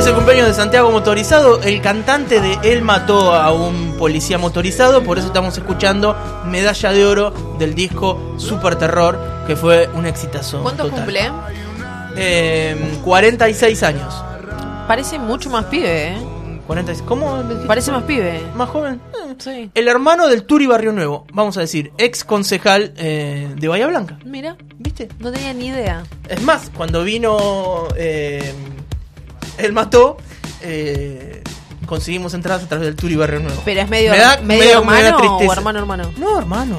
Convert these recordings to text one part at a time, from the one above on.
es el cumpleaños de Santiago Motorizado. El cantante de Él mató a un policía motorizado. Por eso estamos escuchando Medalla de Oro del disco Super Terror, que fue un exitazo. ¿Cuánto total. cumple? 46 años. Parece mucho más pibe, ¿eh? 46. ¿Cómo? Parece más pibe. ¿Más joven? Sí. El hermano del Turi Barrio Nuevo, vamos a decir, ex concejal de Bahía Blanca. Mira, ¿Viste? no tenía ni idea. Es más, cuando vino Él mató, conseguimos entradas a través del Turi Barrio Nuevo. Pero es medio, Me da hermano tristeza. o hermano. No, hermano.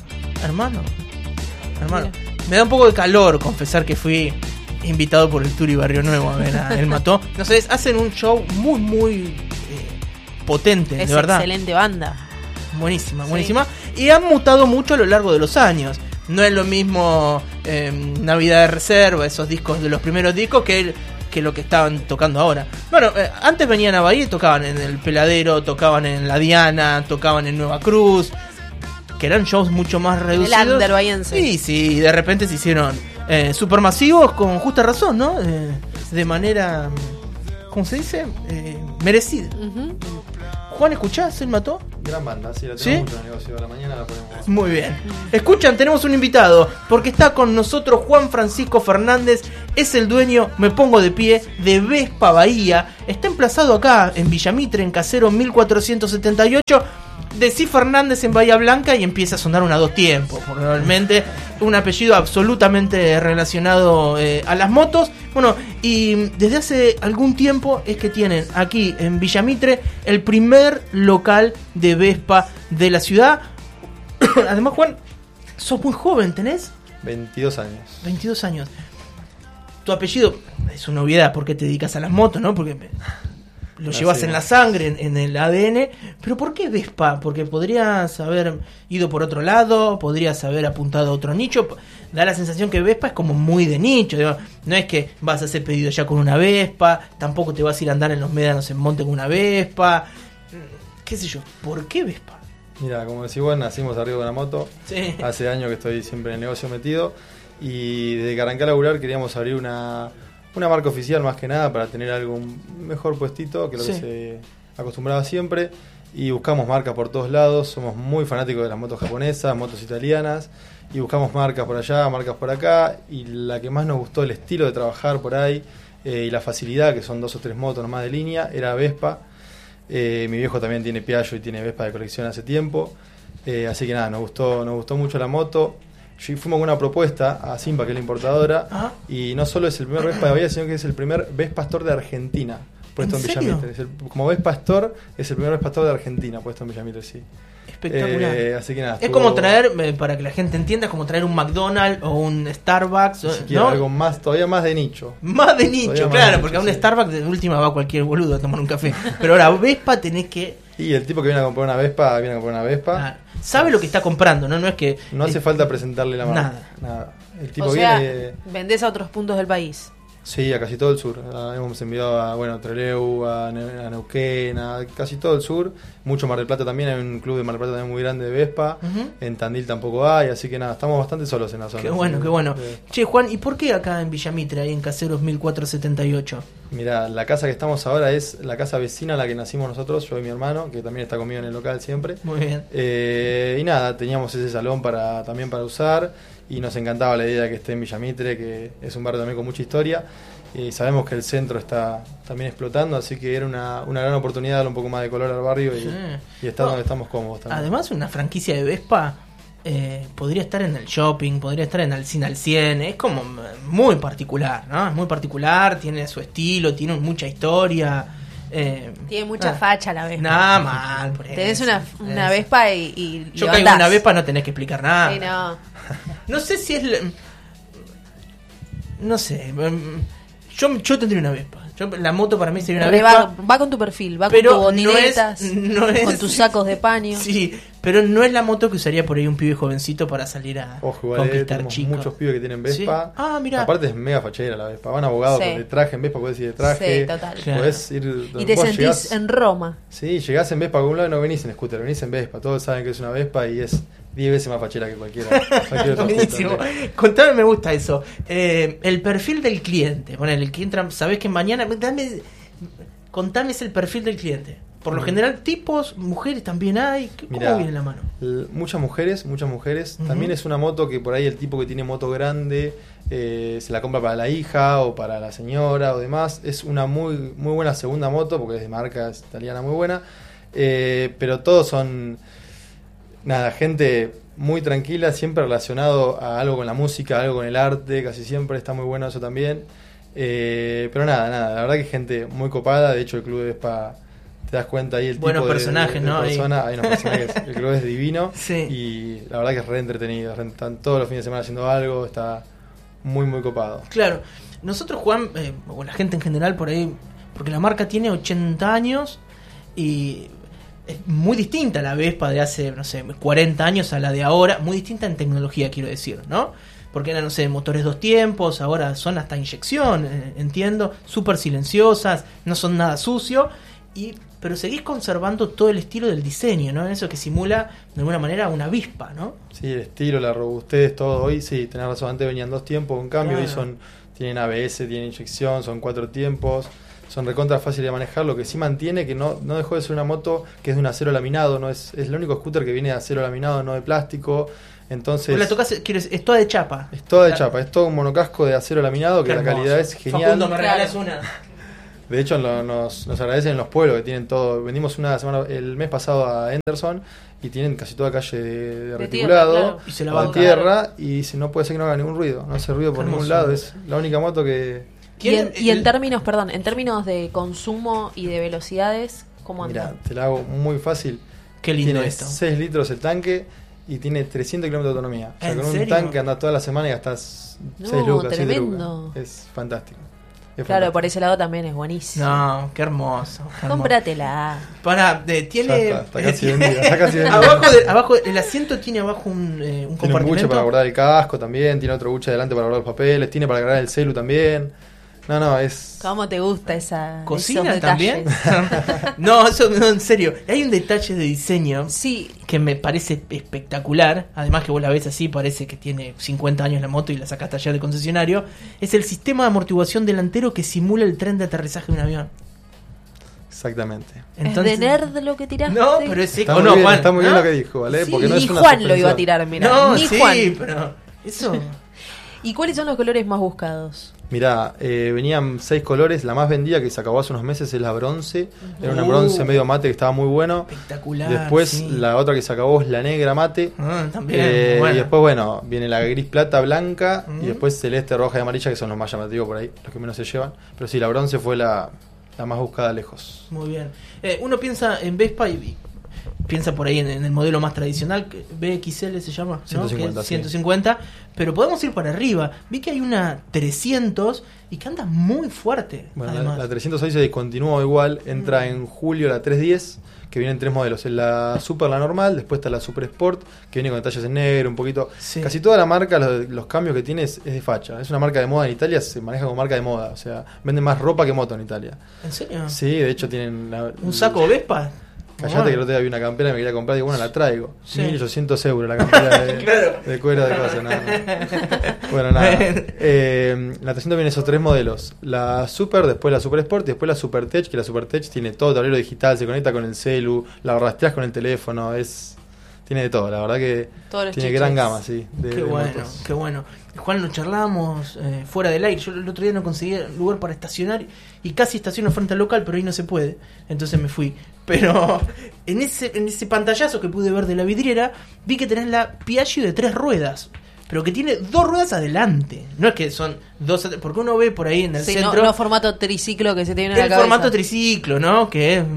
Me da un poco de calor confesar que fui invitado por el Turi Barrio Nuevo a ver a Él mató. No sé, hacen un show muy potente, Es de verdad. excelente banda. Buenísima. Sí. Y han mutado mucho a lo largo de los años. No es lo mismo Navidad de Reserva, esos discos de los primeros discos, que lo que estaban tocando ahora. Bueno, antes venían a Bahía y tocaban en el Peladero, tocaban en La Diana, tocaban en Nueva Cruz, que eran shows mucho más reducidos. El under bahiense. Sí, de repente se hicieron supermasivos con justa razón, ¿no? De manera, ¿cómo se dice? Merecida. Uh-huh. Juan, ¿escuchás? ¿Él mató? Gran banda, sí, la tenemos ¿Sí? mucho en el negocio. A la mañana la ponemos. Muy bien. Escuchan, tenemos un invitado, porque está con nosotros Juan Francisco Fernández, es el dueño, me pongo de pie, de Vespa Bahía. Está emplazado acá en Villamitre, en Casero 1478. Decí Fernández en Bahía Blanca y empieza a sonar una dos tiempos, probablemente un apellido absolutamente relacionado a las motos. Bueno, y desde hace algún tiempo es que tienen aquí en Villamitre el primer local de Vespa de la ciudad. Además, Juan, sos muy joven, ¿tenés? 22 años. 22 años. Tu apellido es una obviedad porque te dedicas a las motos, ¿no? Porque lo llevas en la sangre, en el ADN. Pero ¿por qué Vespa? Porque podrías haber ido por otro lado, podrías haber apuntado a otro nicho. Da la sensación que Vespa es como muy de nicho. Digo, no es que vas a hacer pedido ya con una Vespa, tampoco te vas a ir a andar en los médanos en monte con una Vespa. ¿Qué sé yo? ¿Por qué Vespa? Mira, como decís vos, nacimos arriba de una moto. Sí. Hace años que estoy siempre en el negocio metido. Y desde que arranqué a laburar queríamos abrir una marca oficial más que nada para tener algo mejor puestito que lo que se acostumbraba siempre. Y buscamos marcas por todos lados. Somos muy fanáticos de las motos japonesas, motos italianas. Y buscamos marcas por allá, marcas por acá. Y la que más nos gustó, el estilo de trabajar por ahí y la facilidad, que son 2 o 3 motos nomás de línea, era Vespa. Mi viejo también tiene Piaggio y tiene Vespa de colección hace tiempo. Así que nada, nos gustó mucho la moto. Fuimos con una propuesta a Simpa, que es la importadora. ¿Ah? Y no solo es el primer Vespa de Bahía, sino que es el primer Vespa Store de Argentina puesto en Villamitre. Como Vespa Store es el primer Vespa Store de Argentina puesto en Villamitre, sí. Espectacular. Así que nada, es como traer, para que la gente entienda, es como traer un McDonald's o un Starbucks, ¿no? Algo todavía más de nicho. Más de nicho, claro, porque a un Starbucks de última va cualquier boludo a tomar un café. Pero ahora Vespa tenés que... Y el tipo que viene a comprar una Vespa, Ah, sabe lo que está comprando, ¿no? No es que... No hace falta presentarle la marca. Nada. El tipo o sea, viene... vendés a otros puntos del país. Sí, a casi todo el sur. Hemos enviado a Trelew, a Neuquén, a casi todo el sur. Mucho Mar del Plata también. Hay un club de Mar del Plata también muy grande de Vespa. En Tandil tampoco hay, así que nada, estamos bastante solos en la zona. Qué bueno. Che, Juan, ¿y por qué acá en Villamitre, ahí en Caseros 1478? Mirá, la casa que estamos ahora es la casa vecina a la que nacimos nosotros, yo y mi hermano, que también está conmigo en el local siempre. Muy bien. Y nada, teníamos ese salón también para usar. Y nos encantaba la idea de que esté en Villamitre, que es un barrio también con mucha historia. Y sabemos que el centro está también explotando, así que era una gran oportunidad darle un poco más de color al barrio y estar donde estamos cómodos también. Además, una franquicia de Vespa podría estar en el shopping, podría estar en el Cine al 100. Es como muy particular, ¿no? Es muy particular, tiene su estilo, tiene mucha historia. Tiene mucha facha la Vespa. Nada mal. Tenés una Vespa y yo caigo en una Vespa, no tenés que explicar nada. Sí, no. No sé si es... No sé. Yo tendría una Vespa. La moto para mí sería una Vespa. Va con tu perfil, va pero con tus botinetas, no es, con tus sacos de paño. Sí, pero no es la moto que usaría por ahí un pibe jovencito para salir a conquistar chicos. Muchos pibes que tienen Vespa. ¿Sí? Ah, mira. Aparte es mega fachera la Vespa. Van abogados de traje en Vespa, podés ir de traje. Sí, total. Podés ir, y te sentís llegás, en Roma. Sí, llegás en Vespa a algún lado y no venís en scooter, venís en Vespa. Todos saben que es una Vespa y es 10 veces más fachera que cualquier otro. Buenísimo. Contame, me gusta eso. El perfil del cliente. Bueno, el que entra, sabés que mañana contame el perfil del cliente. Por lo general, tipos, mujeres también hay. ¿Cómo viene la mano? Muchas mujeres. También es una moto que por ahí el tipo que tiene moto grande se la compra para la hija o para la señora o demás. Es una muy muy buena segunda moto porque es de marca italiana muy buena. Pero todos son gente muy tranquila, siempre relacionado a algo con la música, algo con el arte, casi siempre está muy bueno eso también. Pero la verdad que gente muy copada. De hecho el club de Vespa, te das cuenta ahí el buenos tipo personajes, ¿no? persona, hay unos personajes, el club es divino. Sí. Y la verdad que es re entretenido, están todos los fines de semana haciendo algo, está muy muy copado. Claro, nosotros Juan, o la gente en general por ahí, porque la marca tiene 80 años y es muy distinta la Vespa de hace, 40 años a la de ahora, muy distinta en tecnología, quiero decir, ¿no? Porque eran, motores 2 tiempos, ahora son hasta inyección, entiendo, súper silenciosas, no son nada sucio, pero seguís conservando todo el estilo del diseño, ¿no? Eso que simula, de alguna manera, una Vespa, ¿no? Sí, el estilo, la robustez, todo. Hoy sí, tenés razón, antes venían 2 tiempos, un cambio, hoy tienen ABS, tienen inyección, son 4 tiempos, son recontra fáciles de manejar. Lo que sí mantiene que no dejó de ser una moto que es de un acero laminado, no es el único scooter que viene de acero laminado, no de plástico. Entonces, la tocas, es toda de chapa. Es toda de chapa, es todo un monocasco de acero laminado, que la calidad es genial. Facundo, me regalas una. De hecho nos agradecen en los pueblos que tienen todo. Vendimos el mes pasado a Henderson y tienen casi toda calle de reticulado, tierra, claro. Y se la de tierra, y si no puede ser que no haga ningún ruido, no hace ruido por ningún lado, es la única moto que... Y en términos de consumo y de velocidades, ¿cómo anda? Mira, te la hago muy fácil. Qué lindo tiene esto. 6 litros el tanque y tiene 300 kilómetros de autonomía. O sea, ¿En con serio? un tanque andas toda la semana y gastas 6 lucas, 7 lucas. Es fantástico. Claro, por ese lado también es buenísimo. No, qué hermoso. Cómpratela. Tiene... Está casi vendida, abajo, el asiento tiene abajo un compartimento. compartimento. Tiene un buche para guardar el casco también, tiene otro buche adelante para guardar los papeles, tiene para cargar el celu también. Es... ¿Cómo te gusta ¿Cocina también? No, en serio. Hay un detalle de diseño que me parece espectacular. Además que vos la ves así, parece que tiene 50 años la moto y la sacaste ayer de concesionario. Es el sistema de amortiguación delantero que simula el tren de aterrizaje de un avión. Exactamente. Entonces, ¿es de nerd lo que tiraste? No, pero es está muy bien, Juan, está muy bien lo que dijo, ¿vale? Sí, porque no ni es una Juan lo iba a tirar, mirá. No, ni sí, Juan. pero eso... ¿Y cuáles son los colores más buscados? Mirá, venían 6 colores. La más vendida que se acabó hace unos meses es la bronce. Era una bronce medio mate que estaba muy bueno. Espectacular. Después la otra que se acabó es la negra mate. También. Y después, viene la gris plata blanca. Y después celeste, roja y amarilla, que son los más llamativos por ahí, los que menos se llevan. Pero sí, la bronce fue la más buscada lejos. Muy bien. Uno piensa en Vespa y piensa por ahí en el modelo más tradicional, que BXL se llama, ¿no? 150, que 150, pero podemos ir para arriba. Vi que hay una 300 y que anda muy fuerte. Bueno, la 300 hoy se discontinuó igual, entra en julio la 310, que vienen 3 modelos, en la Super, la normal, después está la Super Sport, que viene con detalles en negro, un poquito. Sí. Casi toda la marca, los cambios que tiene es de facha. Es una marca de moda en Italia, se maneja como marca de moda, o sea, venden más ropa que moto en Italia. ¿En serio? Sí, de hecho tienen... ¿Un saco Vespa? Callate que el otro día vi una campera y me quería comprar, digo, bueno, la traigo. Sí. 1.800 euros la campera de cuero de cosas, nada. Bueno, nada. La 300 viene esos 3 modelos. La Super, después la Super Sport y después la Super Tech, que la Super Tech tiene todo tablero digital, se conecta con el celu, la rastreas con el teléfono, tiene de todo, la verdad que tiene gran gama, sí. Qué bueno. Juan, lo charlábamos fuera del aire. Yo el otro día no conseguía lugar para estacionar y casi estaciono frente al local, pero ahí no se puede. Entonces me fui. Pero en ese pantallazo que pude ver de la vidriera, vi que tenés la Piaggio de 3 ruedas, pero que tiene 2 ruedas adelante. No es que son 2, porque uno ve por ahí en el centro. No formato triciclo que se te viene a la cabeza. El formato triciclo, ¿no? Que es...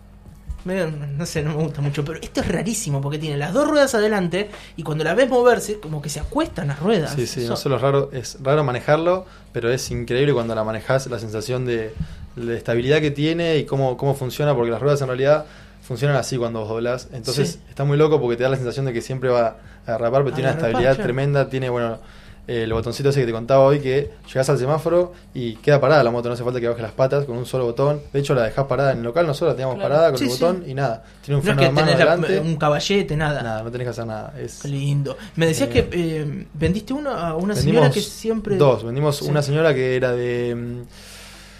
no sé, no me gusta mucho, pero esto es rarísimo porque tiene las 2 ruedas adelante y cuando la ves moverse, como que se acuestan las ruedas. Sí, no solo es raro manejarlo, pero es increíble cuando la manejas, la sensación de estabilidad que tiene y cómo funciona, porque las ruedas en realidad funcionan así cuando vos doblás. Entonces está muy loco porque te da la sensación de que siempre va a derrapar, pero tiene una estabilidad tremenda, tiene, el botoncito ese que te contaba hoy, que llegás al semáforo y queda parada la moto, no hace falta que bajes las patas con un solo botón. De hecho la dejás parada en el local, nosotros la teníamos parada con el botón y nada. Tiene un freno de mano adelante. Un caballete, nada. Nada, no tenés que hacer nada. Qué lindo. Me decías que vendiste uno a una señora que siempre... Vendimos una señora que era de...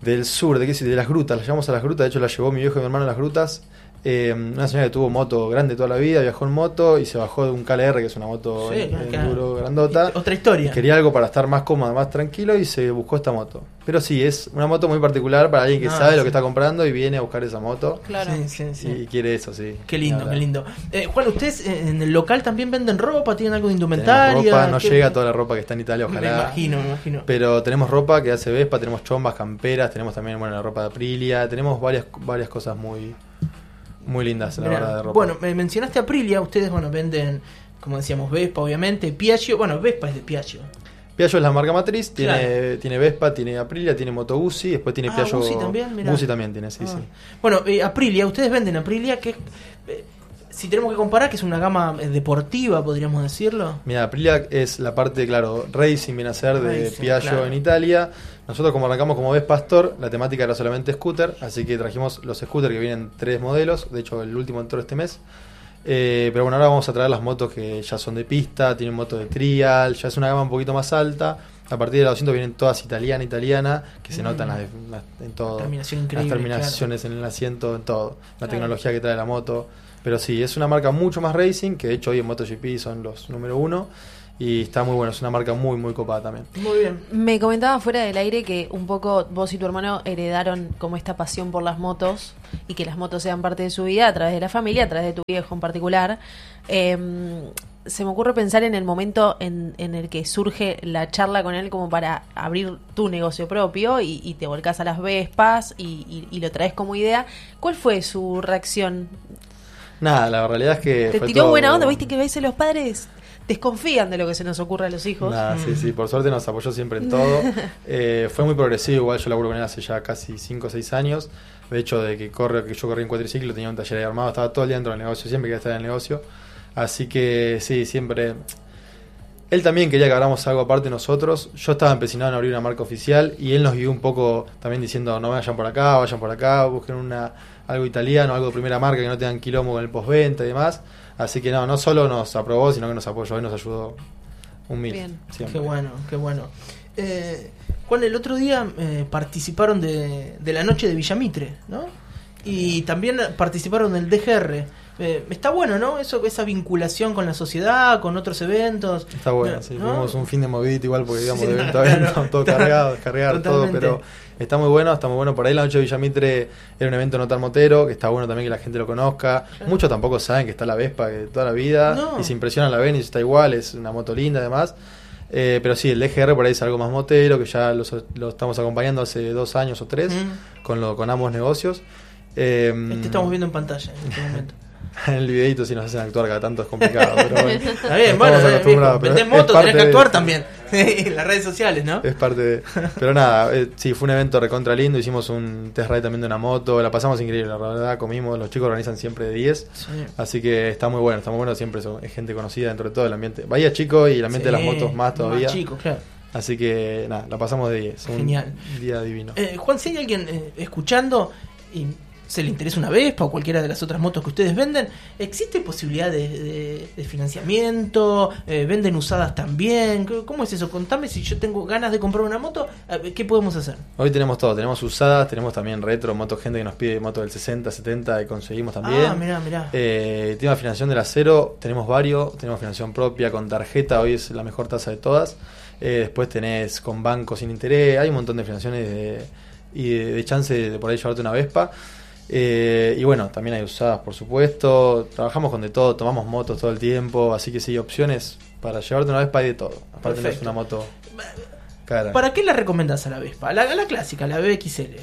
del sur, de las grutas, las llevamos a las grutas, de hecho la llevó mi viejo y mi hermano a las grutas. Una señora que tuvo moto grande toda la vida, viajó en moto y se bajó de un KLR, que es una moto enduro grandota. Otra historia. Quería algo para estar más cómodo, más tranquilo y se buscó esta moto. Pero sí, es una moto muy particular para alguien que sabe lo que está comprando y viene a buscar esa moto. Claro. Sí. Y quiere eso, sí. Qué lindo, qué lindo. Juan, ¿ustedes en el local también venden ropa? ¿Tienen algo de indumentaria? Tenemos ropa, no llega toda la ropa que está en Italia, ojalá. Me imagino. Pero tenemos ropa que hace Vespa, tenemos chombas, camperas, tenemos también la ropa de Aprilia, tenemos varias cosas muy lindas, la verdad, de ropa. Bueno, mencionaste Aprilia, ustedes venden, como decíamos, Vespa, obviamente, Piaggio. Bueno, Vespa es de Piaggio. Piaggio es la marca matriz, tiene Vespa, tiene Aprilia, tiene Moto Guzzi, después tiene Piaggio. Guzzi también, mirá. Guzzi también tiene, sí. Bueno, Aprilia, ustedes venden Aprilia, que si tenemos que comparar, que es una gama deportiva, podríamos decirlo. Mira, Aprilia es la parte, racing viene a ser de Piaggio en Italia. Nosotros como arrancamos como Vespa Store, la temática era solamente scooter, así que trajimos los scooters que vienen 3 modelos, de hecho el último entró este mes. Pero bueno, ahora vamos a traer las motos que ya son de pista, tienen motos de trial, ya es una gama un poquito más alta. A partir de la 200 vienen todas italiana, que se notan en todo. Terminación increíble, las terminaciones en el asiento, en todo. La tecnología que trae la moto. Pero sí, es una marca mucho más racing, que de hecho hoy en MotoGP son los número 1. Y está muy bueno, es una marca muy, muy copada también. Muy bien. Me comentaba fuera del aire que un poco vos y tu hermano heredaron como esta pasión por las motos y que las motos sean parte de su vida a través de la familia, a través de tu viejo en particular. Se me ocurre pensar en el momento en el que surge la charla con él como para abrir tu negocio propio y te volcás a las Vespas y lo traes como idea. ¿Cuál fue su reacción? Nada, la realidad es que ¿Te tiró buena onda? ¿Viste que a veces los padres desconfían de lo que se nos ocurre a los hijos? Nada, sí, por suerte nos apoyó siempre en todo. Fue muy progresivo, igual yo laburo con él hace ya casi 5 o 6 años. De hecho, de que yo corrí en cuatriciclo, tenía un taller ahí armado, estaba todo el día dentro del negocio, siempre quería estar en el negocio. Así que sí, siempre. Él también quería que abramos algo aparte de nosotros. Yo estaba empecinado en abrir una marca oficial y él nos guió un poco también diciendo no vayan por acá, busquen algo italiano, algo de primera marca, que no tengan quilombo con el postventa y demás. Así que no solo nos aprobó, sino que nos apoyó y nos ayudó un mil. Bien. Qué bueno. Juan, el otro día participaron de la noche de Villamitre, ¿no? Y también participaron del DGR. Está bueno, ¿no? Esa vinculación con la sociedad, con otros eventos. Está bueno, ¿no? sí. Tuvimos un fin de movidito igual porque íbamos de evento a evento, todo cargado, descargar, todo, pero está muy bueno. Por ahí la noche de Villamitre era un evento no tan motero, que está bueno también que la gente lo conozca. Muchos tampoco saben que está la Vespa de toda la vida y se impresionan, la ven y está igual, es una moto linda además. Pero sí, el DGR por ahí es algo más motero, que ya lo estamos acompañando hace 2 años o 3 con ambos negocios. Estamos viendo en pantalla en este momento. En el videito si nos hacen actuar cada tanto es complicado, pero bueno. Está bien, bueno, vendés moto, tenés que actuar también en las redes sociales, ¿no? Es parte de... Pero nada, sí, fue un evento recontra lindo, hicimos un test ride también de una moto, la pasamos increíble, la verdad, comimos, los chicos organizan siempre de 10, así que está muy bueno, siempre es gente conocida dentro de todo el ambiente. Bahía chico y el ambiente de las motos más todavía. Más chico, claro. Así que nada, la pasamos de 10. Genial. Un día divino. Juan, si hay alguien escuchando y se le interesa una Vespa o cualquiera de las otras motos que ustedes venden, ¿existe posibilidad de financiamiento? ¿Venden usadas también? ¿Cómo es eso? Contame, si yo tengo ganas de comprar una moto, ¿qué podemos hacer? Hoy tenemos todo, tenemos usadas, tenemos también retro, gente que nos pide moto del 60, 70 y conseguimos también. Mirá. Tema de financiación del acero, tenemos varios, tenemos financiación propia con tarjeta, hoy es la mejor tasa de todas. Después tenés con banco sin interés, hay un montón de financiaciones y de chance de por ahí llevarte una Vespa. Y bueno, también hay usadas, por supuesto. Trabajamos con de todo, tomamos motos todo el tiempo, así que sí, opciones para llevarte una Vespa hay de todo. Aparte no es una moto cara. ¿Para qué la recomendás a la Vespa? La clásica, la BXL.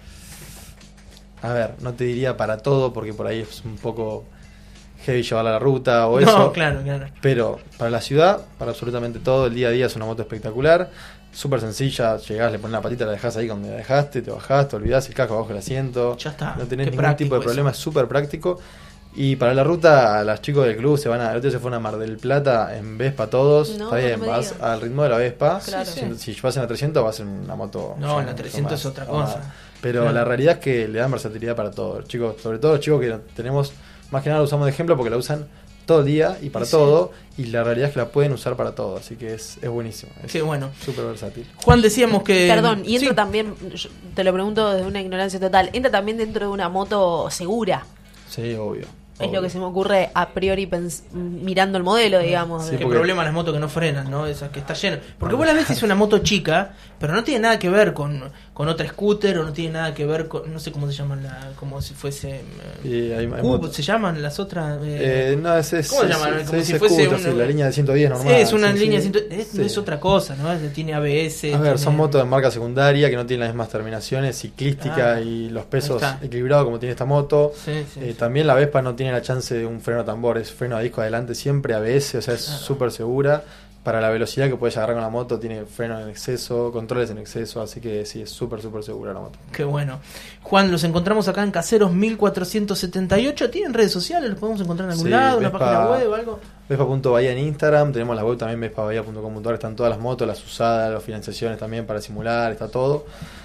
A ver, no te diría para todo porque por ahí es un poco heavy llevarla a la ruta o eso. Claro. Pero para la ciudad, para absolutamente todo, el día a día es una moto espectacular. Súper sencilla, llegás, le pones la patita, la dejás ahí donde la dejaste, te bajás, te olvidás el casco abajo del asiento. Ya está. No tenés ningún tipo de problema, es súper práctico. Y para la ruta, los chicos del club el otro día se fueron a Mar del Plata en Vespa todos. Está bien, vas al ritmo de la Vespa. Claro. Si vas en la 300 vas en una moto. No, en la 300 es otra cosa. Pero la realidad es que le dan versatilidad para todos. Chicos, sobre todo los chicos que tenemos, más que nada lo usamos de ejemplo porque la usan todo el día y para Sí. todo, y la realidad es que la pueden usar para todo, así que es buenísimo. Es Qué bueno. súper versátil. Juan, decíamos que... Perdón, y entra Sí. también, yo te lo pregunto desde una ignorancia total, entra también dentro de una moto segura. Sí, obvio. Es lo que se me ocurre a priori mirando el modelo, digamos. Sí, de- Qué porque- problema las motos que no frenan, ¿no? Esas que está lleno. Porque vos la ves es una moto chica, pero no tiene nada que ver con otra scooter o no tiene nada que ver con, no sé cómo se llaman, como si fuese... Y hay Cube, motos. se llaman las otras... No, es ¿Cómo se llaman? Como si fuese scooter, sí, la línea de 110 normal. es una sí, línea sí. no es Sí. otra cosa, ¿no? Tiene ABS. A ver, tiene- son motos de marca secundaria que no tienen las mismas terminaciones, ciclística Ah, y los ahí pesos está. equilibrados como tiene esta moto. Sí, sí. También la Vespa no tiene la chance de un freno a tambor, es freno a disco adelante siempre, ABS, o sea, es súper segura. Para la velocidad que puedes agarrar con la moto, tiene freno en exceso, controles en exceso, así que sí, es súper segura la moto. Qué bueno. Juan, los encontramos acá en Caseros 1478. ¿Tienen redes sociales? ¿Los podemos encontrar en algún Sí, lado? ¿Una Vespa- página web o algo? Vespa.bahía en Instagram, tenemos la web también vespabahía.com.ar, están todas las motos, las usadas, las financiaciones también para simular, está todo.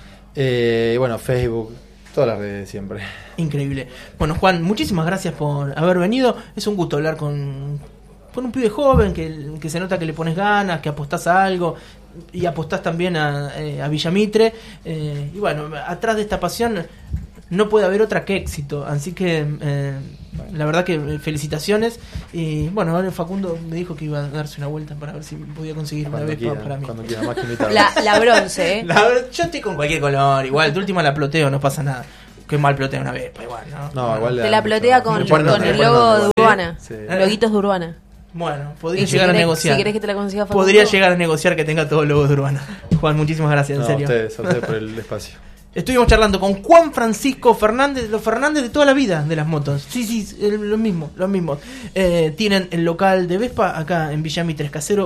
Y bueno, Facebook, todas las redes siempre. Increíble. Bueno, Juan, muchísimas gracias por haber venido. Es un gusto hablar con un pibe joven que se nota que le pones ganas, que apostás a algo y apostás también a Villamitre. Y bueno, atrás de esta pasión no puede haber otra que éxito. Así que la verdad que felicitaciones. Y bueno, ahora Facundo me dijo que iba a darse una vuelta para ver si podía conseguir una Vespa para mí. Cuando quieran, más que invitarlos. La bronce, ¿eh? Yo estoy con cualquier color, igual, de última la ploteo, no pasa nada. Qué mal plotea una Vespa, igual, ¿no? No, igual Te la plotea con, le ponen con nombre, el le ponen logo nombre de igual. Urbana. Sí. Loguitos de Urbana. Bueno, podría Y si llegar a querés- negociar. si querés que te la consiga Facundo. Podría llegar a negociar que tenga todos los logos de Urbana. Juan, muchísimas gracias, en No, serio. a ustedes por el espacio. Estuvimos charlando con Juan Francisco Fernández, los Fernández de toda la vida de las motos. Sí, los mismos. Tienen el local de Vespa acá en Villamitre Casero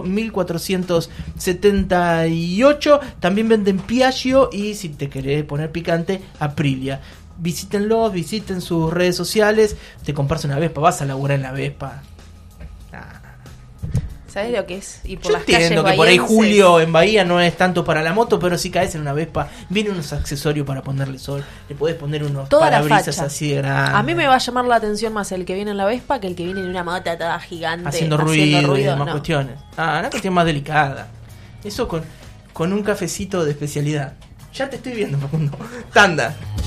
1478. También venden Piaggio y si te querés poner picante, Aprilia. Visítenlos, visiten sus redes sociales. Te compras una Vespa, vas a laburar en la Vespa. ¿Sabes lo que es? Y por Yo las entiendo calles que por ahí bahienses. julio en Bahía no es tanto para la moto, pero si caes en una Vespa, vienen unos accesorios para ponerle sol, le podés poner unos Toda la parabrisas facha. así de grandes. A mí me va a llamar la atención más el que viene en la Vespa que el que viene en una moto toda gigante. haciendo ruido y demás no. cuestiones. Una cuestión más delicada. Eso con un cafecito de especialidad. Ya te estoy viendo, Facundo. Tanda.